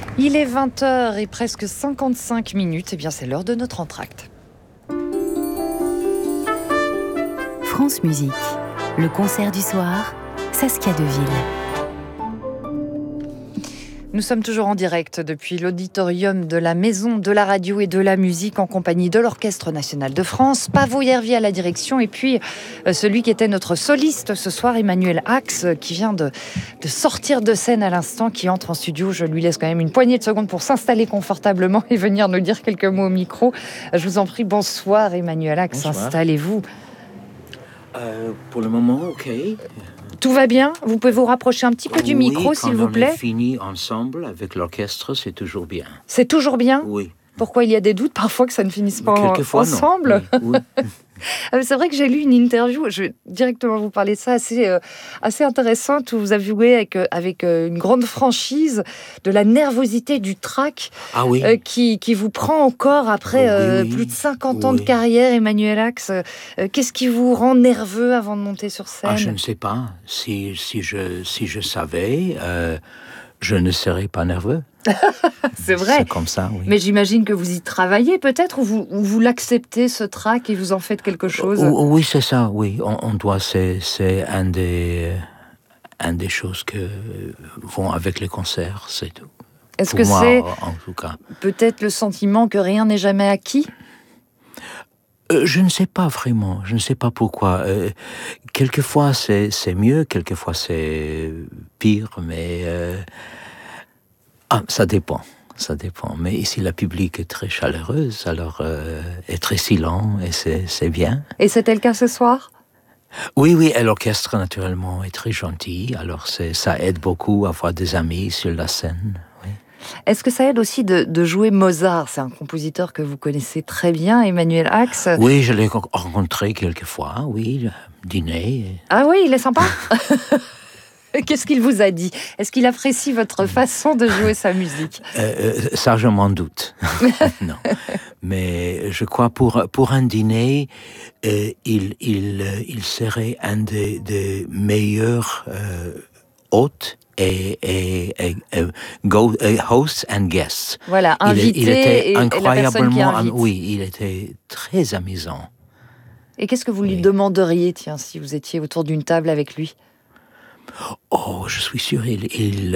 Il est 20h et presque 55 minutes. Eh bien, c'est l'heure de notre entracte. France Musique, le concert du soir, Saskia Deville. Nous sommes toujours en direct depuis l'auditorium de la Maison de la Radio et de la Musique en compagnie de l'Orchestre National de France, Paavo Järvi à la direction et puis celui qui était notre soliste ce soir, Emmanuel Ax, qui vient de sortir de scène à l'instant, qui entre en studio. Je lui laisse quand même une poignée de secondes pour s'installer confortablement et venir nous dire quelques mots au micro. Je vous en prie, bonsoir Emmanuel Ax, bonsoir. Installez-vous. Pour le moment, ok. Tout va bien? Vous pouvez vous rapprocher un petit peu du micro, s'il vous plaît? Quand on est fini ensemble avec l'orchestre, c'est toujours bien. C'est toujours bien? Oui. Pourquoi il y a des doutes parfois que ça ne finisse pas ensemble? Oui. C'est vrai que j'ai lu une interview, je vais directement vous parler de ça, assez intéressante, où vous avouez avec une grande franchise de la nervosité du track qui vous prend encore après plus de 50 ans de carrière, Emmanuel Ax. Qu'est-ce qui vous rend nerveux avant de monter sur scène? Je ne sais pas. Si je savais, je ne serais pas nerveux. C'est vrai. C'est comme ça, oui. Mais j'imagine que vous y travaillez peut-être, ou vous l'acceptez, ce track, et vous en faites quelque chose? Oui, c'est ça, oui. On doit, c'est un des choses que vont avec les concerts, c'est tout. Est-ce Pour que moi, c'est en tout cas peut-être le sentiment que rien n'est jamais acquis? Je ne sais pas vraiment, je ne sais pas pourquoi. Quelquefois c'est mieux, quelquefois c'est pire, mais ça dépend. Mais ici, la public est très chaleureuse, alors est très silent, et c'est bien. Et c'était le cas ce soir? Oui, et l'orchestre, naturellement, est très gentil, alors ça aide beaucoup à avoir des amis sur la scène. Oui. Est-ce que ça aide aussi de jouer Mozart? C'est un compositeur que vous connaissez très bien, Emmanuel Ax. Oui, je l'ai rencontré quelquefois, oui, dîner. Ah oui, il est sympa. Qu'est-ce qu'il vous a dit? Est-ce qu'il apprécie votre façon de jouer sa musique? Ça, je m'en doute. Non. Mais je crois pour un dîner, il serait un des meilleurs hôtes et hosts and guests. Voilà, invité il était incroyablement. Oui, il était très amusant. Et qu'est-ce que vous lui demanderiez, tiens, si vous étiez autour d'une table avec lui? Oh, je suis sûr, il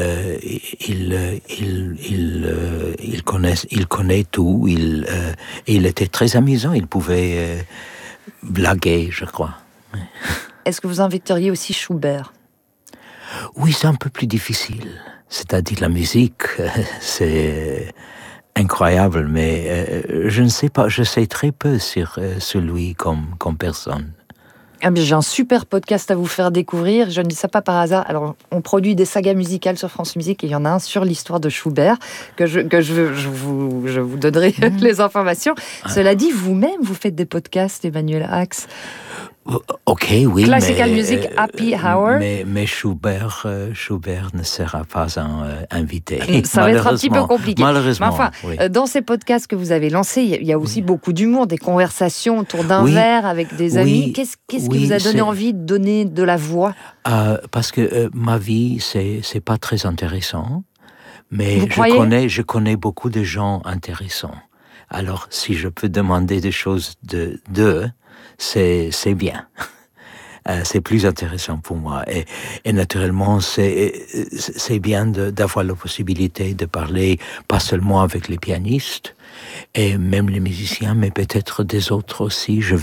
connaît tout. Il était très amusant. Il pouvait blaguer, je crois. Est-ce que vous inviteriez aussi Schubert? Oui, c'est un peu plus difficile. C'est-à-dire la musique, c'est incroyable, mais je ne sais pas. Je sais très peu sur lui comme personne. J'ai un super podcast à vous faire découvrir. Je ne dis ça pas par hasard. Alors, on produit des sagas musicales sur France Musique et il y en a un sur l'histoire de Schubert que je vous donnerai les informations. Cela dit, vous-même, vous faites des podcasts, Emmanuel Ax. Ok, oui. Classical Music Happy Hour. Mais Schubert ne sera pas invité. Ça va être un petit peu compliqué. Malheureusement. Mais enfin, oui. Dans ces podcasts que vous avez lancés, il y a aussi beaucoup d'humour, des conversations autour d'un verre avec des amis. Qu'est-ce qui vous a donné envie de donner de la voix? Parce que ma vie, c'est pas très intéressant. Mais je connais beaucoup de gens intéressants. Alors, si je peux demander des choses d'eux, c'est bien. C'est plus intéressant pour moi. Et naturellement, c'est bien d'avoir la possibilité de parler pas seulement avec les pianistes et même les musiciens, mais peut-être des autres aussi. Je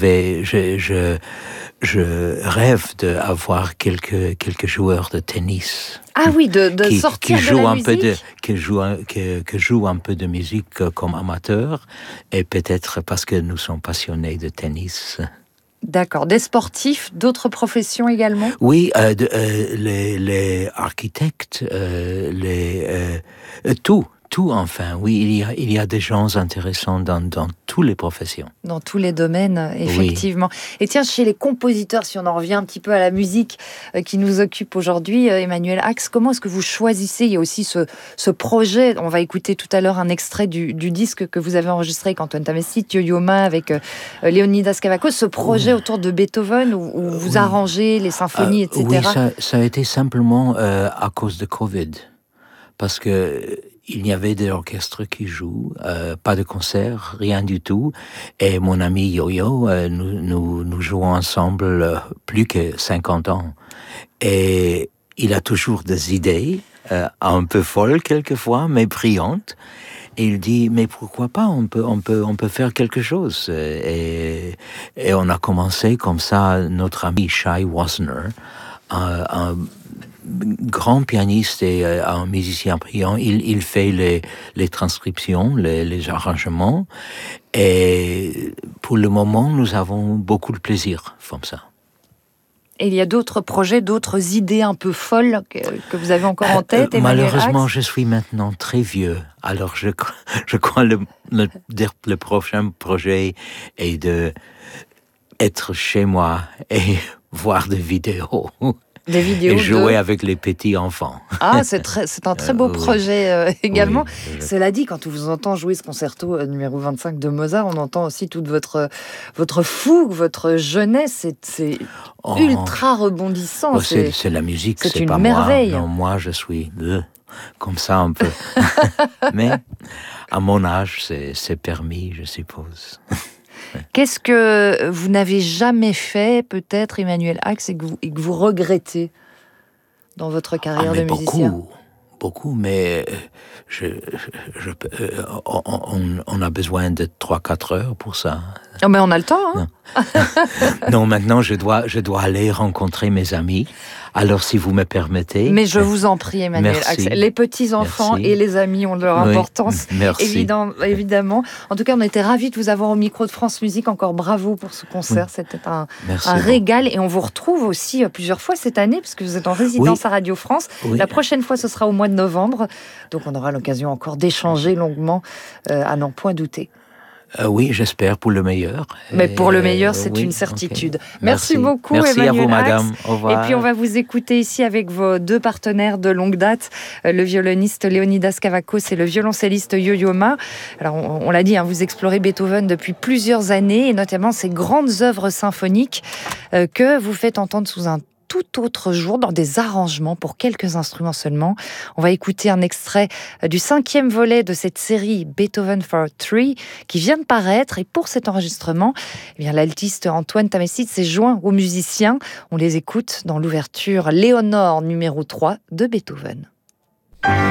rêve d'avoir quelques joueurs de tennis. Ah oui, de sortir de la musique. Qui jouent un peu de musique comme amateurs, et peut-être parce que nous sommes passionnés de tennis. D'accord. Des sportifs, d'autres professions également? Oui, les architectes, tout enfin. Oui, il y a des gens intéressants dans toutes les professions. Dans tous les domaines, effectivement. Oui. Et tiens, chez les compositeurs, si on en revient un petit peu à la musique qui nous occupe aujourd'hui, Emmanuel Ax, comment est-ce que vous choisissez? Il y a aussi ce projet, on va écouter tout à l'heure un extrait du disque que vous avez enregistré avec Antoine Tamestit, Yo-Yo Ma, avec Leonidas Kavakos, ce projet autour de Beethoven, où vous arrangez les symphonies, etc. Oui, ça a été simplement à cause de Covid. Parce que il y avait des orchestres qui jouent, pas de concert, rien du tout. Et mon ami Yo-Yo, nous jouons ensemble plus que 50 ans. Et il a toujours des idées, un peu folles quelquefois, mais brillantes. Et il dit, mais pourquoi pas, on peut faire quelque chose. Et on a commencé comme ça, notre ami Shai Wassener, un grand pianiste et un musicien brillant, il fait les transcriptions, les arrangements. Et pour le moment, nous avons beaucoup de plaisir comme ça. Et il y a d'autres projets, d'autres idées un peu folles que vous avez encore en tête, malheureusement, je suis maintenant très vieux. Alors, je crois le prochain projet est de être chez moi et voir des vidéos. Des vidéos et jouer avec les petits enfants. Ah, c'est un très beau projet également. Oui, Cela dit, quand on vous entend jouer ce concerto numéro 25 de Mozart, on entend aussi toute votre fougue, votre jeunesse. C'est ultra rebondissant. C'est la musique, c'est une pas merveille. Moi. Non, moi, je suis comme ça un peu. Mais à mon âge, c'est permis, je suppose. Qu'est-ce que vous n'avez jamais fait, peut-être, Emmanuel Ax, et que vous regrettez dans votre carrière de musicien? Beaucoup, mais on a besoin de 3-4 heures pour ça. Oh, mais on a le temps, hein? Non, maintenant, je dois aller rencontrer mes amis. Alors, si vous me permettez... Mais je vous en prie, Emmanuel Ax. Les petits-enfants et les amis ont leur importance, évidemment. En tout cas, on était ravis de vous avoir au micro de France Musique. Encore bravo pour ce concert. C'était un régal. Et on vous retrouve aussi plusieurs fois cette année, parce que vous êtes en résidence à Radio France. La prochaine fois, ce sera au mois de novembre. Donc, on aura l'occasion encore d'échanger longuement, à n'en point douter. Oui, j'espère pour le meilleur. Mais pour le meilleur, c'est une certitude. Okay. Merci beaucoup, Merci Emmanuel à vous, Ax. madame. Au revoir. Et puis, on va vous écouter ici avec vos deux partenaires de longue date, le violoniste Leonidas Kavakos et le violoncelliste Yo-Yo Ma. Alors, on l'a dit, vous explorez Beethoven depuis plusieurs années, et notamment ses grandes œuvres symphoniques que vous faites entendre sous un tout autre jour, dans des arrangements pour quelques instruments seulement. On va écouter un extrait du 5e volet de cette série Beethoven for Three qui vient de paraître, et pour cet enregistrement, l'altiste Antoine Tamécide s'est joint aux musiciens. On les écoute dans l'ouverture Léonore numéro 3 de Beethoven.